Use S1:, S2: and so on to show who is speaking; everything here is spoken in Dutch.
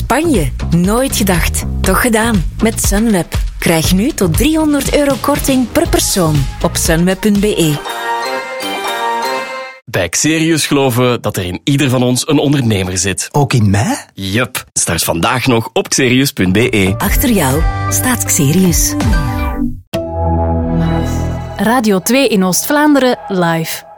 S1: Spanje. Nooit gedacht. Toch gedaan. Met Sunweb. Krijg nu tot €300 korting per persoon op sunweb.be.
S2: Bij Xerius geloven we dat er in ieder van ons een ondernemer zit.
S3: Ook in mij?
S2: Yup. Start vandaag nog op xerius.be.
S1: Achter jou staat Xerius.
S4: Radio 2 in Oost-Vlaanderen live.